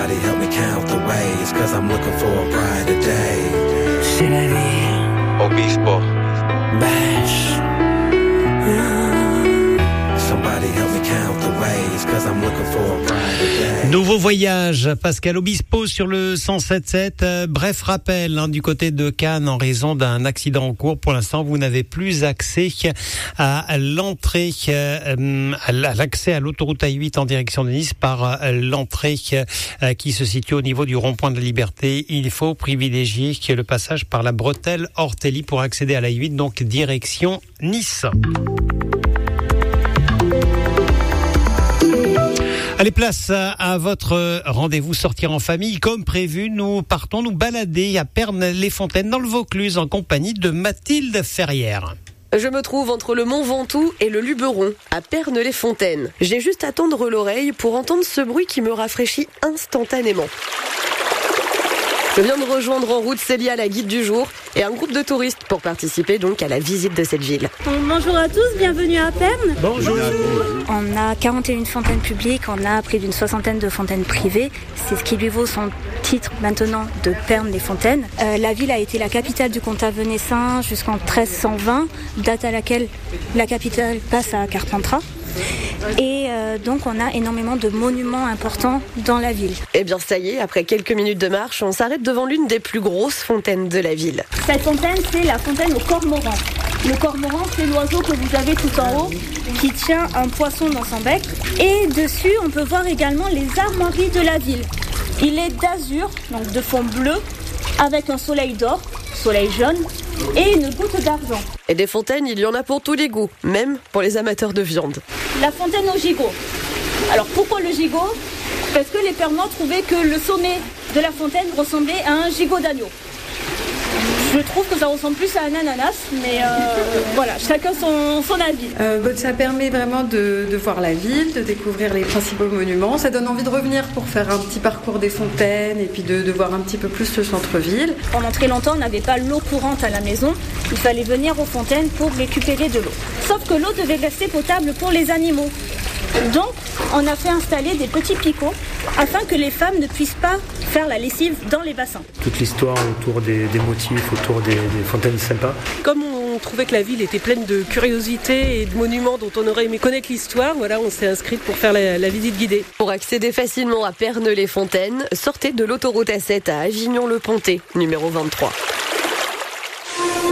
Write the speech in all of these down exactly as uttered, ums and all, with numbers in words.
Somebody help me count the ways, cause I'm looking for a brighter day. C'est la vie. Obispo. Bash. Somebody help me count the ways, cause I'm looking for a brighter day. Nouveau voyage, Pascal Obispo sur le cent sept sept. Euh, bref rappel, hein, du côté de Cannes, en raison d'un accident en cours. Pour l'instant, vous n'avez plus accès à l'entrée, euh, à l'accès à l'autoroute A huit en direction de Nice par euh, l'entrée euh, qui se situe au niveau du rond-point de la Liberté. Il faut privilégier le passage par la bretelle Ortelli pour accéder à l'A huit, donc direction Nice. Allez, place à votre rendez-vous sortir en famille. Comme prévu, nous partons nous balader à Pernes-les-Fontaines dans le Vaucluse en compagnie de Mathilde Ferrière. Je me trouve entre le Mont Ventoux et le Luberon, à Pernes-les-Fontaines. J'ai juste à tendre l'oreille pour entendre ce bruit qui me rafraîchit instantanément. Je viens de rejoindre en route Célia, la guide du jour, et un groupe de touristes pour participer donc à la visite de cette ville. Bonjour à tous, bienvenue à Pernes. Bonjour. On a quarante et une fontaines publiques, on a près d'une soixantaine de fontaines privées. C'est ce qui lui vaut son titre maintenant de Pernes-les-Fontaines. Euh, la ville a été la capitale du comtat venessin jusqu'en treize cent vingt, date à laquelle la capitale passe à Carpentras. Et euh, donc on a énormément de monuments importants dans la ville. Eh bien ça y est, après quelques minutes de marche, on s'arrête devant l'une des plus grosses fontaines de la ville. Cette fontaine, c'est la fontaine au cormoran. Le cormoran, c'est l'oiseau que vous avez tout en haut, qui tient un poisson dans son bec. Et dessus, on peut voir également les armoiries de la ville. Il est d'azur, donc de fond bleu, avec un soleil d'or, soleil jaune, et une goutte d'argent. Et des fontaines, il y en a pour tous les goûts, même pour les amateurs de viande. La fontaine au gigot. Alors pourquoi le gigot ? Parce que les Pernois trouvaient que le sommet de la fontaine ressemblait à un gigot d'agneau. Je trouve que ça ressemble plus à un ananas, mais euh, voilà, chacun son, son avis. Euh, bah, ça permet vraiment de, de voir la ville, de découvrir les principaux monuments. Ça donne envie de revenir pour faire un petit parcours des fontaines et puis de, de voir un petit peu plus le centre-ville. Pendant très longtemps, on n'avait pas l'eau courante à la maison. Il fallait venir aux fontaines pour récupérer de l'eau. Sauf que l'eau devait rester potable pour les animaux. Donc, on a fait installer des petits picots afin que les femmes ne puissent pas faire la lessive dans les bassins. Toute l'histoire autour des, des motifs, autour des, des fontaines sympas. Comme on trouvait que la ville était pleine de curiosités et de monuments dont on aurait aimé connaître l'histoire, voilà, on s'est inscrite pour faire la, la visite guidée. Pour accéder facilement à Pernes-les-Fontaines, sortez de l'autoroute A sept à Avignon-le-Pontet, numéro vingt-trois.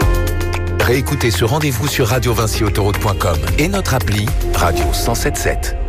Réécoutez ce rendez-vous sur radio vinci autoroute point com et notre appli Radio cent sept sept.